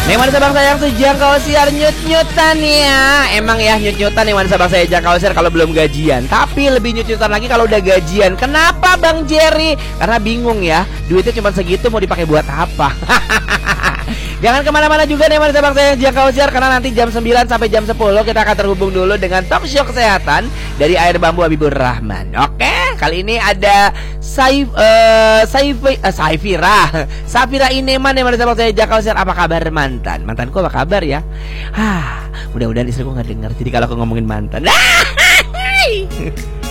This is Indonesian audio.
Nih wanita bangsa yang sejak kau siar nyut-nyutan ya. Emang ya nyut-nyutan nih wanita bangsa yang kau siar kalau belum gajian. Tapi lebih nyut-nyutan lagi kalau udah gajian. Kenapa Bang Jerry? Karena bingung ya, duitnya cuma segitu mau dipakai buat apa? Jangan kemana-mana juga nih wanita bangsa yang kau siar, karena nanti jam 9 sampai jam 10 kita akan terhubung dulu dengan talk show kesehatan dari Air Bambu Habibur Rahman. Oke, kali ini ada Safira Ineman yang wanita bangsa yang kau siar. Apa kabar mantanku apa kabar ya? Mudah-mudahan istriku nggak dengar. Jadi kalau aku ngomongin mantan